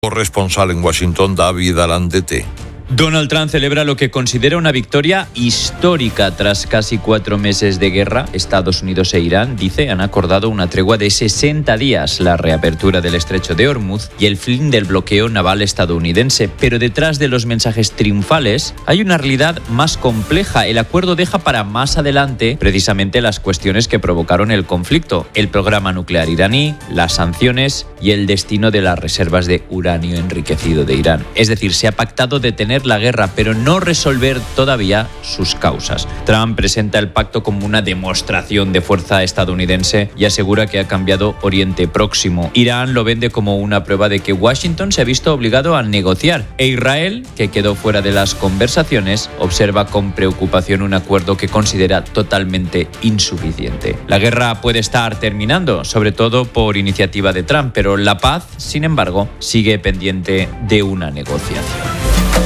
Corresponsal en Washington, David Alandete. Donald Trump celebra lo que considera una victoria histórica tras casi 4 meses de guerra. Estados Unidos e Irán, dice, han acordado una tregua de 60 días, la reapertura del estrecho de Hormuz y el fin del bloqueo naval estadounidense. Pero detrás de los mensajes triunfales hay una realidad más compleja. El acuerdo deja para más adelante precisamente las cuestiones que provocaron el conflicto: el programa nuclear iraní, las sanciones y el destino de las reservas de uranio enriquecido de Irán. Es decir, se ha pactado detener la guerra, pero no resolver todavía sus causas. Trump presenta el pacto como una demostración de fuerza estadounidense y asegura que ha cambiado Oriente Próximo. Irán lo vende como una prueba de que Washington se ha visto obligado a negociar. E Israel, que quedó fuera de las conversaciones, observa con preocupación un acuerdo que considera totalmente insuficiente. La guerra puede estar terminando, sobre todo por iniciativa de Trump, pero la paz, sin embargo, sigue pendiente de una negociación.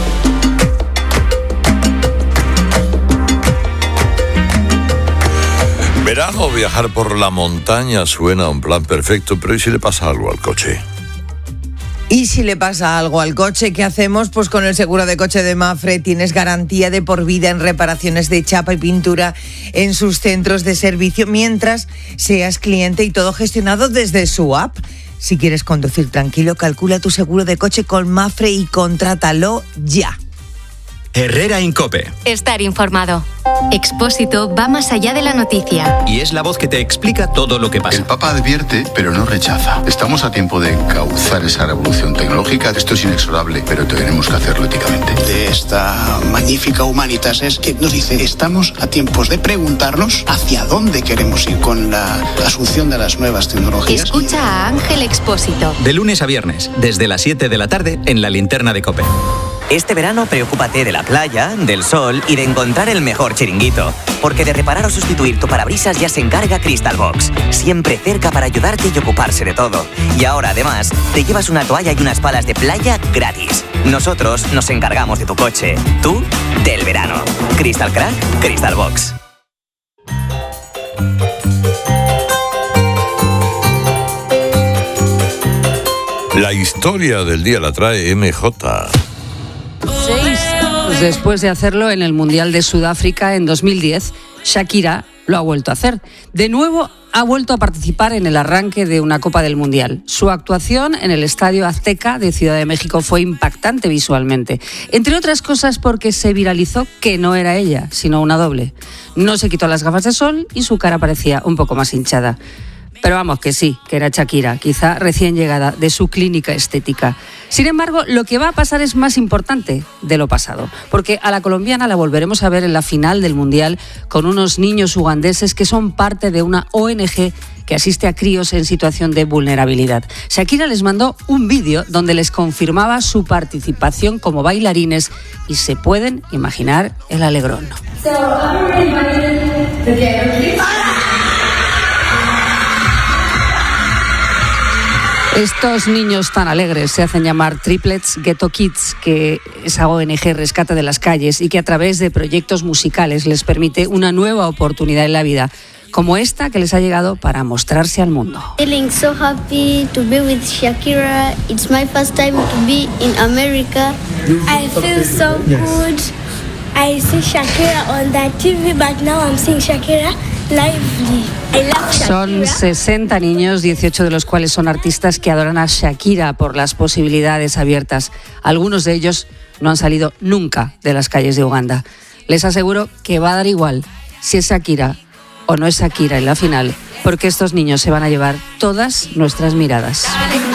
Verano, viajar por la montaña suena un plan perfecto, pero ¿y si le pasa algo al coche? Y si le pasa algo al coche, ¿qué hacemos? Pues con el seguro de coche de Mapfre tienes garantía de por vida en reparaciones de chapa y pintura en sus centros de servicio mientras seas cliente, y todo gestionado desde su app. Si quieres conducir tranquilo, calcula tu seguro de coche con Mapfre y contrátalo ya. Herrera Incope. Estar informado. Expósito va más allá de la noticia. Y es la voz que te explica todo lo que pasa. El Papa advierte, pero no rechaza. Estamos a tiempo de encauzar esa revolución tecnológica. Esto es inexorable, pero tenemos que hacerlo éticamente. De esta magnífica Humanitas es que nos dice: estamos a tiempos de preguntarnos hacia dónde queremos ir con la asunción de las nuevas tecnologías. Escucha a Ángel Expósito. De lunes a viernes, desde las 7 de la tarde, en la Linterna de COPE. Este verano preocúpate de la playa, del sol y de encontrar el mejor chiringuito. Porque de reparar o sustituir tu parabrisas ya se encarga Crystal Box. Siempre cerca para ayudarte y ocuparse de todo. Y ahora además te llevas una toalla y unas palas de playa gratis. Nosotros nos encargamos de tu coche. Tú, del verano. Crystal Crack, Crystal Box. La historia del día la trae MJ. 6 después de hacerlo en el Mundial de Sudáfrica en 2010, Shakira lo ha vuelto a hacer. De nuevo ha vuelto a participar en el arranque de una Copa del Mundial. Su actuación en el Estadio Azteca de Ciudad de México fue impactante visualmente, entre otras cosas porque se viralizó que no era ella, sino una doble. No se quitó las gafas de sol y su cara parecía un poco más hinchada. Pero vamos, que sí, que era Shakira, quizá recién llegada de su clínica estética. Sin embargo, lo que va a pasar es más importante de lo pasado, porque a la colombiana la volveremos a ver en la final del Mundial con unos niños ugandeses que son parte de una ONG que asiste a críos en situación de vulnerabilidad. Shakira les mandó un vídeo donde les confirmaba su participación como bailarines y se pueden imaginar el alegrón. Estos niños tan alegres se hacen llamar Triplets Ghetto Kids, que esa ONG rescata de las calles y que a través de proyectos musicales les permite una nueva oportunidad en la vida, como esta que les ha llegado para mostrarse al mundo. Feeling so happy to be with Shakira. It's my first time to be in America. I feel so good. I see Shakira on the TV, but now I'm seeing Shakira lively. Son 60 niños, 18 de los cuales son artistas que adoran a Shakira por las posibilidades abiertas. Algunos de ellos no han salido nunca de las calles de Uganda. Les aseguro que va a dar igual si es Shakira o no es Shakira en la final, porque estos niños se van a llevar todas nuestras miradas.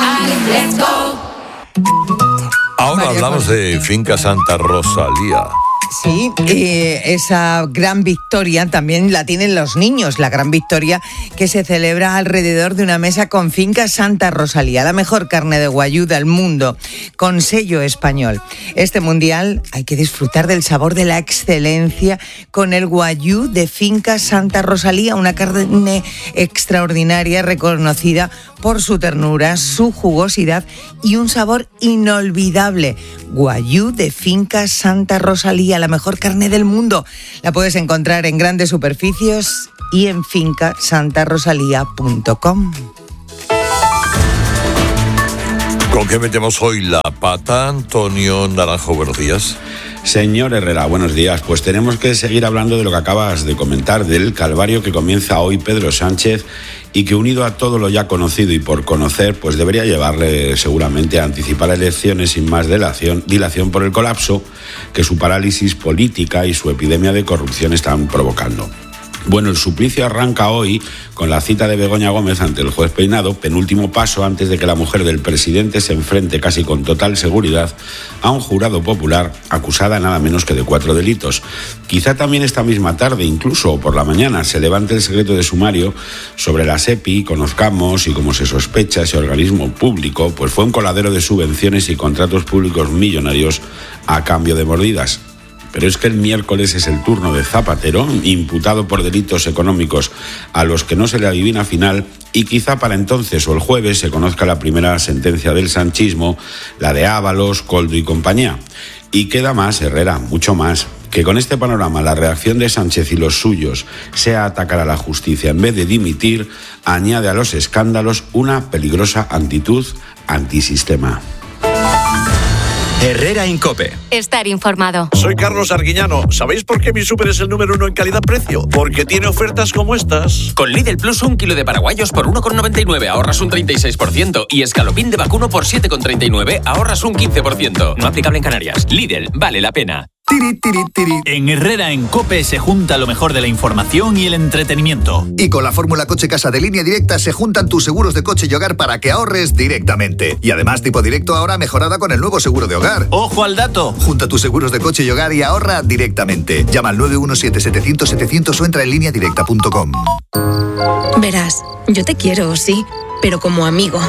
Ahora hablamos de Finca Santa Rosalía. Sí, esa gran victoria también la tienen los niños, la gran victoria que se celebra alrededor de una mesa con Finca Santa Rosalía, la mejor carne de guayú del mundo, con sello español. Este mundial hay que disfrutar del sabor de la excelencia con el guayú de Finca Santa Rosalía, una carne extraordinaria reconocida por su ternura, su jugosidad y un sabor inolvidable. Guayú de Finca Santa Rosalía, la mejor carne del mundo. La puedes encontrar en grandes superficies y en fincasantarosalía.com. ¿Con qué metemos hoy la pata, Antonio Naranjo? Buenos días. Señor Herrera, buenos días. Pues tenemos que seguir hablando de lo que acabas de comentar, del calvario que comienza hoy Pedro Sánchez y que, unido a todo lo ya conocido y por conocer, pues debería llevarle seguramente a anticipar elecciones sin más dilación por el colapso que su parálisis política y su epidemia de corrupción están provocando. Bueno, el suplicio arranca hoy con la cita de Begoña Gómez ante el juez Peinado, penúltimo paso antes de que la mujer del presidente se enfrente casi con total seguridad a un jurado popular acusada nada menos que de 4 delitos. Quizá también esta misma tarde, incluso por la mañana, se levante el secreto de sumario sobre la SEPI, conozcamos y como se sospecha ese organismo público, pues fue un coladero de subvenciones y contratos públicos millonarios a cambio de mordidas. Pero es que el miércoles es el turno de Zapatero, imputado por delitos económicos a los que no se le adivina final, y quizá para entonces o el jueves se conozca la primera sentencia del sanchismo, la de Ábalos, Koldo y compañía. Y queda más, Herrera, mucho más. Que con este panorama la reacción de Sánchez y los suyos sea atacar a la justicia en vez de dimitir, añade a los escándalos una peligrosa actitud antisistema. Herrera en COPE. Estar informado. Soy Carlos Arguiñano. ¿Sabéis por qué mi súper es el número 1 en calidad-precio? Porque tiene ofertas como estas. Con Lidl Plus, 1 kilo de paraguayos por 1,99, ahorras un 36%. Y escalopín de vacuno por 7,39, ahorras un 15%. No aplicable en Canarias. Lidl, vale la pena. En Herrera en COPE se junta lo mejor de la información y el entretenimiento. Y con la fórmula Coche Casa de Línea Directa se juntan tus seguros de coche y hogar para que ahorres directamente. Y además tipo directo ahora mejorada con el nuevo seguro de hogar. ¡Ojo al dato! Junta tus seguros de coche y hogar y ahorra directamente. Llama al 917-700-700 o entra en lineadirecta.com. Verás, yo te quiero, sí, pero como amigo.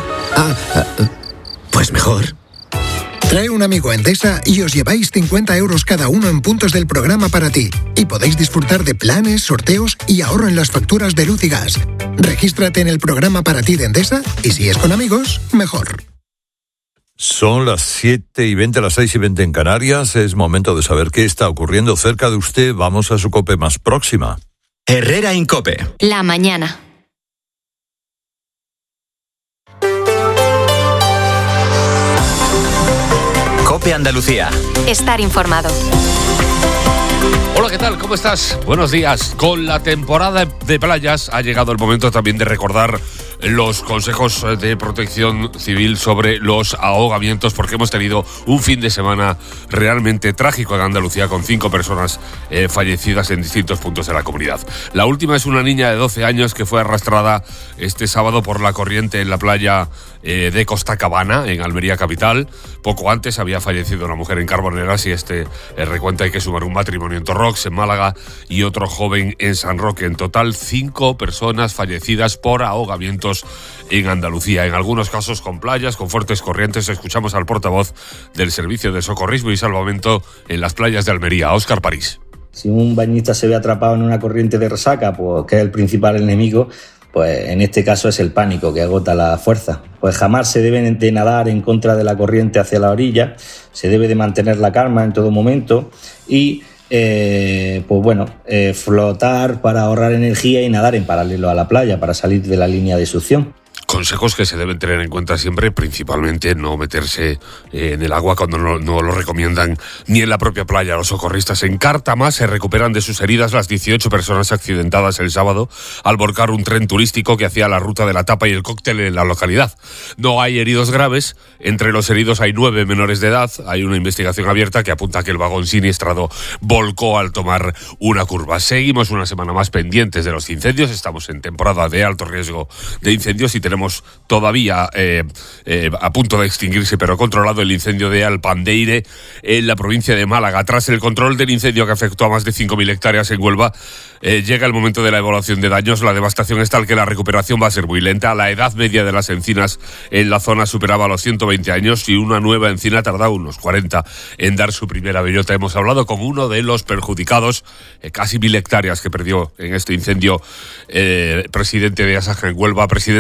Pues mejor. Trae un amigo a Endesa y os lleváis 50 euros cada uno en puntos del programa para ti. Y podéis disfrutar de planes, sorteos y ahorro en las facturas de luz y gas. Regístrate en el programa para ti de Endesa y si es con amigos, mejor. Son las 7:20, las 6:20 en Canarias. Es momento de saber qué está ocurriendo cerca de usted. Vamos a su COPE más próxima. Herrera en COPE. La mañana. COPE Andalucía. Estar informado. Hola, ¿qué tal? ¿Cómo estás? Buenos días. Con la temporada de playas ha llegado el momento también de recordar los consejos de protección civil sobre los ahogamientos, porque hemos tenido un fin de semana realmente trágico en Andalucía con 5 personas fallecidas en distintos puntos de la comunidad. La última es una niña de 12 años que fue arrastrada este sábado por la corriente en la playa de Costa Cabana, en Almería capital. Poco antes había fallecido una mujer en Carboneras y recuento hay que sumar un matrimonio en Torrox, en Málaga, y otro joven en San Roque. En total, 5 personas fallecidas por ahogamientos en Andalucía, en algunos casos con playas, con fuertes corrientes. Escuchamos al portavoz del Servicio de Socorrismo y Salvamento en las playas de Almería, Óscar París. Si un bañista se ve atrapado en una corriente de resaca, pues que es el principal enemigo, pues en este caso es el pánico que agota la fuerza. Pues jamás se deben de nadar en contra de la corriente hacia la orilla, se debe de mantener la calma en todo momento y flotar para ahorrar energía y nadar en paralelo a la playa para salir de la línea de succión. Consejos que se deben tener en cuenta siempre, principalmente no meterse en el agua cuando no lo recomiendan ni en la propia playa. Los socorristas en Cártama se recuperan de sus heridas las 18 personas accidentadas el sábado al volcar un tren turístico que hacía la ruta de la tapa y el cóctel en la localidad. No hay heridos graves, entre los heridos hay 9 menores de edad. Hay una investigación abierta que apunta a que el vagón siniestrado volcó al tomar una curva. Seguimos una semana más pendientes de los incendios, estamos en temporada de alto riesgo de incendios y tenemos todavía a punto de extinguirse pero controlado el incendio de Alpandeire en la provincia de Málaga. Tras el control del incendio que afectó a más de 5.000 hectáreas en Huelva, llega el momento de la evaluación de daños. La devastación es tal que la recuperación va a ser muy lenta. La edad media de las encinas en la zona superaba los 120 años y una nueva encina tardaba unos 40 en dar su primera bellota. Hemos hablado con uno de los perjudicados, casi 1.000 hectáreas que perdió en este incendio, presidente de Asaja en Huelva, presidente también de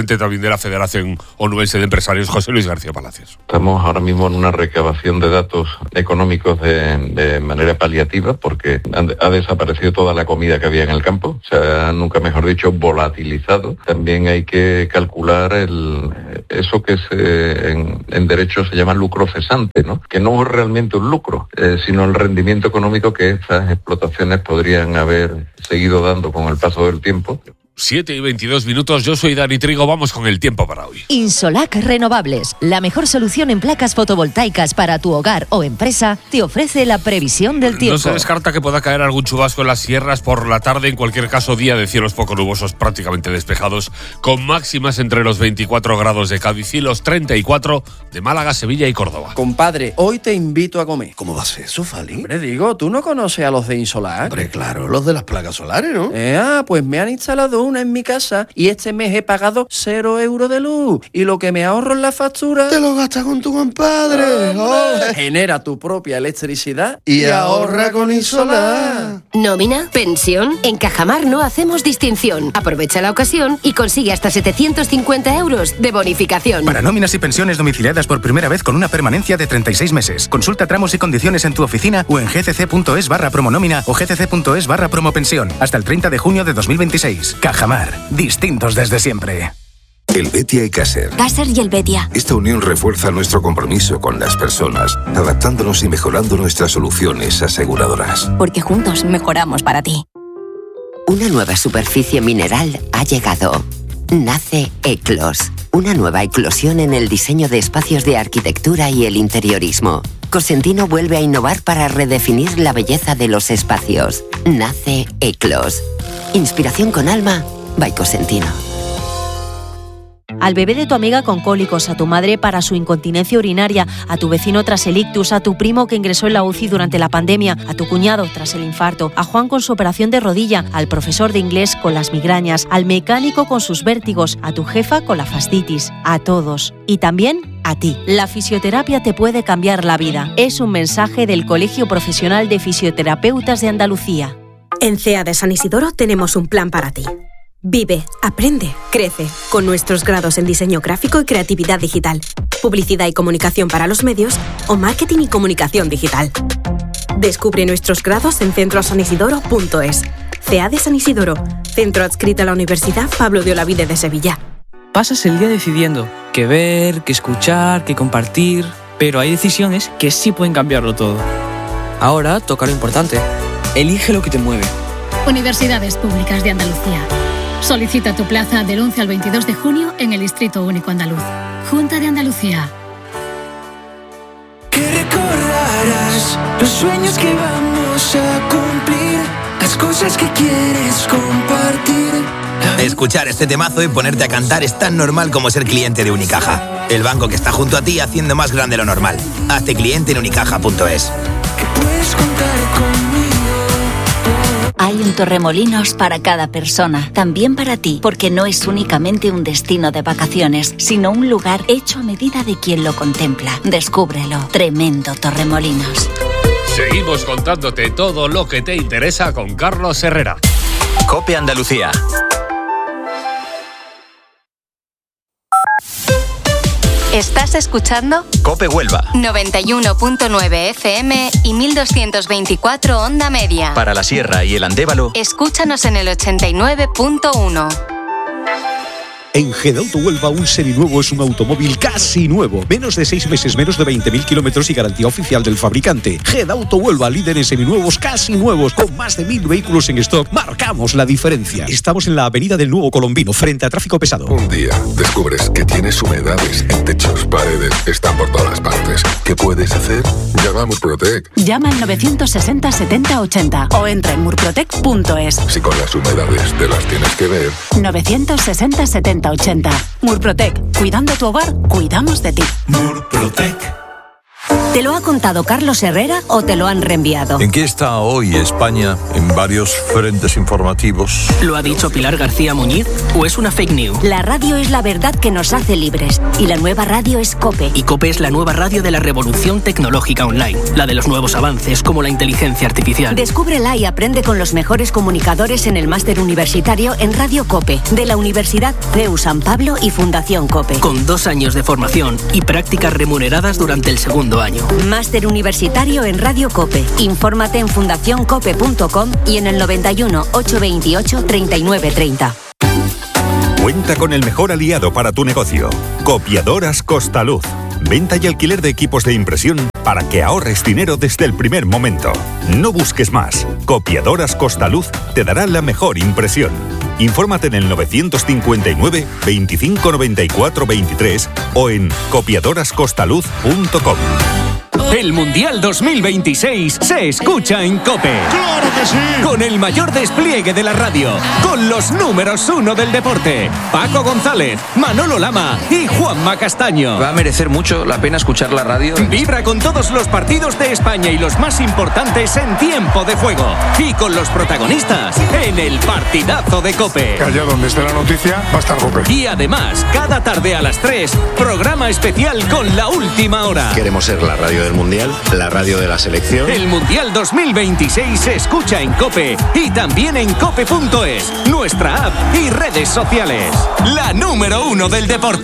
la Federación Onubense de Empresarios, José Luis García Palacios. Estamos ahora mismo en una recabación de datos económicos de manera paliativa, porque ha desaparecido toda la comida que había en el campo, o sea, nunca mejor dicho, volatilizado. También hay que calcular eso que en derecho se llama lucro cesante, ¿no? Que no es realmente un lucro, sino el rendimiento económico que estas explotaciones podrían haber seguido dando con el paso del tiempo. 7:22, yo soy Dani Trigo, vamos con el tiempo para hoy. Insolac Renovables, la mejor solución en placas fotovoltaicas para tu hogar o empresa, te ofrece la previsión del tiempo. No se descarta que pueda caer algún chubasco en las sierras por la tarde, en cualquier caso día de cielos poco nubosos prácticamente despejados, con máximas entre los 24 grados de Cádiz y los 34 de Málaga, Sevilla y Córdoba. Compadre, hoy te invito a comer. ¿Cómo va a ser eso, Fali? Hombre, digo, ¿tú no conoces a los de Insolac? Hombre, claro, los de las placas solares, ¿no? Pues me han instalado una en mi casa y este mes he pagado 0 euros de luz. Y lo que me ahorro en la factura... Te lo gastas con tu compadre. Genera tu propia electricidad y ahorra con Insolac. ¿Nómina? ¿Pensión? En Cajamar no hacemos distinción. Aprovecha la ocasión y consigue hasta 750 euros de bonificación. Para nóminas y pensiones domiciliadas por primera vez con una permanencia de 36 meses. Consulta tramos y condiciones en tu oficina o en gcc.es/promonómina o gcc.es/promopensión. Hasta el 30 de junio de 2026. Cajamar. Distintos desde siempre. Helvetia y Caser. Caser y Helvetia. Esta unión refuerza nuestro compromiso con las personas, adaptándonos y mejorando nuestras soluciones aseguradoras. Porque juntos mejoramos para ti. Una nueva superficie mineral ha llegado. Nace Eclos, una nueva eclosión en el diseño de espacios de arquitectura y el interiorismo. Cosentino vuelve a innovar para redefinir la belleza de los espacios. Nace Eclos. Inspiración con alma, by Cosentino. Al bebé de tu amiga con cólicos, a tu madre para su incontinencia urinaria, a tu vecino tras el ictus, a tu primo que ingresó en la UCI durante la pandemia, a tu cuñado tras el infarto, a Juan con su operación de rodilla, al profesor de inglés con las migrañas, al mecánico con sus vértigos, a tu jefa con la fascitis, a todos. Y también a ti. La fisioterapia te puede cambiar la vida. Es un mensaje del Colegio Profesional de Fisioterapeutas de Andalucía. En CEA de San Isidoro tenemos un plan para ti. Vive, aprende, crece, con nuestros grados en diseño gráfico y creatividad digital, publicidad y comunicación para los medios o marketing y comunicación digital. Descubre nuestros grados en centrosanisidoro.es. CEA de San Isidoro, centro adscrito a la Universidad Pablo de Olavide de Sevilla. Pasas el día decidiendo qué ver, qué escuchar, qué compartir, pero hay decisiones que sí pueden cambiarlo todo. Ahora toca lo importante. Elige lo que te mueve. Universidades Públicas de Andalucía. Solicita tu plaza del 11 al 22 de junio en el Distrito Único Andaluz. Junta de Andalucía. Que recordarás los sueños que vamos a cumplir, las cosas que quieres compartir. Escuchar este temazo y ponerte a cantar es tan normal como ser cliente de Unicaja. El banco que está junto a ti haciendo más grande lo normal. Hazte cliente en unicaja.es. Que puedes contar conmigo. Hay un Torremolinos para cada persona, también para ti, porque no es únicamente un destino de vacaciones, sino un lugar hecho a medida de quien lo contempla. Descúbrelo. Tremendo Torremolinos. Seguimos contándote todo lo que te interesa con Carlos Herrera. COPE Andalucía. ¿Estás escuchando? COPE Huelva. 91.9 FM y 1224 onda media. Para la Sierra y el Andévalo. Escúchanos en el 89.1. En Gedauto Huelva, un seminuevo es un automóvil casi nuevo. Menos de 6 meses, menos de 20.000 kilómetros y garantía oficial del fabricante. Gedauto Huelva, líder en seminuevos casi nuevos, con más de 1.000 vehículos en stock. Marcamos la diferencia. Estamos en la avenida del Nuevo Colombino, frente a tráfico pesado. Un día descubres que tienes humedades en techos, paredes, están por todas partes. ¿Qué puedes hacer? Llama a Murprotec. Llama al 960 70 80 o entra en murprotec.es. Si con las humedades te las tienes que ver. 960 70 80. Murprotec. Cuidando tu hogar, cuidamos de ti. Murprotec. ¿Te lo ha contado Carlos Herrera o te lo han reenviado? ¿En qué está hoy España en varios frentes informativos? ¿Lo ha dicho Pilar García Muñiz o es una fake news? La radio es la verdad que nos hace libres y la nueva radio es COPE. Y COPE es la nueva radio de la revolución tecnológica online, la de los nuevos avances como la inteligencia artificial. Descúbrela y aprende con los mejores comunicadores en el máster universitario en Radio COPE, de la Universidad CEU San Pablo y Fundación COPE. Con 2 años de formación y prácticas remuneradas durante el segundo año. Máster universitario en Radio COPE. Infórmate en fundacioncope.com y en el 91 828 3930. Cuenta con el mejor aliado para tu negocio. Copiadoras Costaluz. Venta y alquiler de equipos de impresión para que ahorres dinero desde el primer momento. No busques más. Copiadoras Costaluz te dará la mejor impresión. Infórmate en el 959 25 94 23 o en copiadorascostaluz.com. El Mundial 2026 se escucha en COPE. ¡Claro que sí! Con el mayor despliegue de la radio, con los números 1 del deporte, Paco González, Manolo Lama y Juanma Castaño. Va a merecer mucho la pena escuchar la radio. Vibra con todos los partidos de España y los más importantes en tiempo de juego. Y con los protagonistas en el partidazo de COPE. Que allá donde esté la noticia va a estar COPE. Y además, cada tarde a las 3, programa especial con la última hora. Queremos ser la radio del Mundial, la radio de la selección. El Mundial 2026 se escucha en COPE y también en cope.es, nuestra app y redes sociales. La número 1 del deporte.